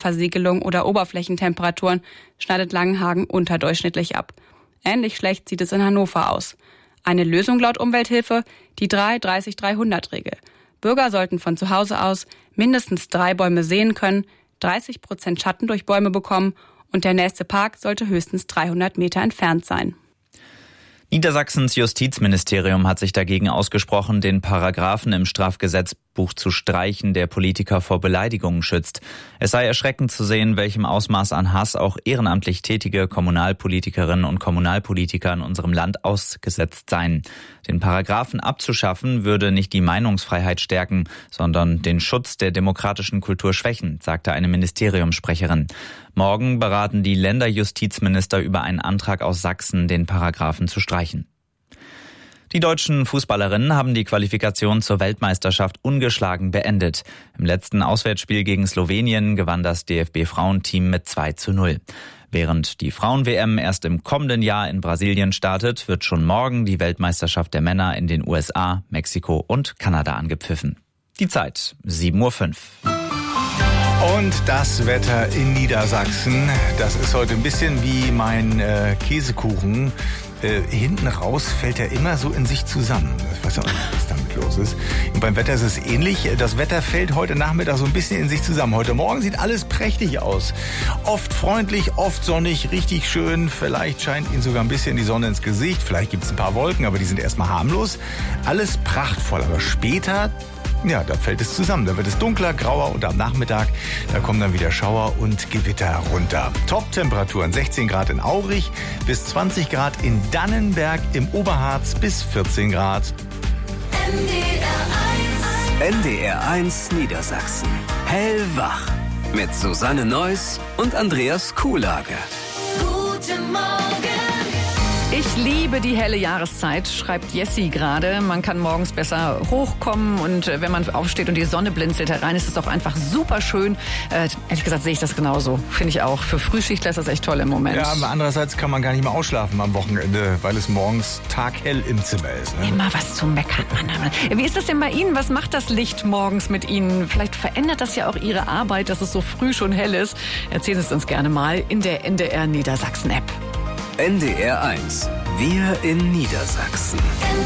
Versiegelung oder Oberflächentemperaturen schneidet Langenhagen unterdurchschnittlich ab. Ähnlich schlecht sieht es in Hannover aus. Eine Lösung laut Umwelthilfe, die 3-30-300-Regel. Bürger sollten von zu Hause aus mindestens 3 Bäume sehen können, 30% Schatten durch Bäume bekommen und der nächste Park sollte höchstens 300 Meter entfernt sein. Niedersachsens Justizministerium hat sich dagegen ausgesprochen, den Paragraphen im Strafgesetzbuch zu streichen, der Politiker vor Beleidigungen schützt. Es sei erschreckend zu sehen, welchem Ausmaß an Hass auch ehrenamtlich tätige Kommunalpolitikerinnen und Kommunalpolitiker in unserem Land ausgesetzt seien. Den Paragraphen abzuschaffen würde nicht die Meinungsfreiheit stärken, sondern den Schutz der demokratischen Kultur schwächen, sagte eine Ministeriumssprecherin. Morgen beraten die Länderjustizminister über einen Antrag aus Sachsen, den Paragraphen zu streichen. Die deutschen Fußballerinnen haben die Qualifikation zur Weltmeisterschaft ungeschlagen beendet. Im letzten Auswärtsspiel gegen Slowenien gewann das DFB-Frauenteam mit 2:0. Während die Frauen-WM erst im kommenden Jahr in Brasilien startet, wird schon morgen die Weltmeisterschaft der Männer in den USA, Mexiko und Kanada angepfiffen. Die Zeit 7:05 Uhr. Und das Wetter in Niedersachsen, das ist heute ein bisschen wie mein Käsekuchen. Hinten raus fällt er immer so in sich zusammen. Ich weiß auch nicht, was damit los ist. Und beim Wetter ist es ähnlich. Das Wetter fällt heute Nachmittag so ein bisschen in sich zusammen. Heute Morgen sieht alles prächtig aus. Oft freundlich, oft sonnig, richtig schön. Vielleicht scheint Ihnen sogar ein bisschen die Sonne ins Gesicht. Vielleicht gibt es ein paar Wolken, aber die sind erstmal harmlos. Alles prachtvoll, aber später... Ja, da fällt es zusammen. Da wird es dunkler, grauer und am Nachmittag, da kommen dann wieder Schauer und Gewitter runter. Top-Temperaturen 16 Grad in Aurich, bis 20 Grad in Dannenberg, im Oberharz bis 14 Grad. NDR 1 Niedersachsen. Hellwach. Mit Susanne Neuss und Andreas Kuhlage. Guten Morgen. Ich liebe die helle Jahreszeit, schreibt Jessie gerade. Man kann morgens besser hochkommen und wenn man aufsteht und die Sonne blinzelt herein, ist es auch einfach super schön. Ehrlich gesagt sehe ich das genauso. Finde ich auch. Für Frühschichtler ist das echt toll im Moment. Ja, aber andererseits kann man gar nicht mehr ausschlafen am Wochenende, weil es morgens taghell im Zimmer ist. Ne? Immer was zu meckern, Mann. Wie ist das denn bei Ihnen? Was macht das Licht morgens mit Ihnen? Vielleicht verändert das ja auch Ihre Arbeit, dass es so früh schon hell ist. Erzählen Sie es uns gerne mal in der NDR Niedersachsen App. NDR 1. Wir in Niedersachsen.